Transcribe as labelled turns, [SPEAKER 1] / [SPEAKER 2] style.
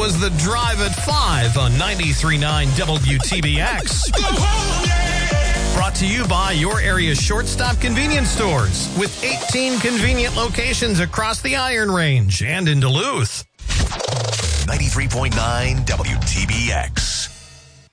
[SPEAKER 1] was The Drive at 5 on 93.9 WTBX. Brought to you by your area's shortstop convenience stores with 18 convenient locations across the Iron Range and in Duluth.
[SPEAKER 2] 93.9 WTBX.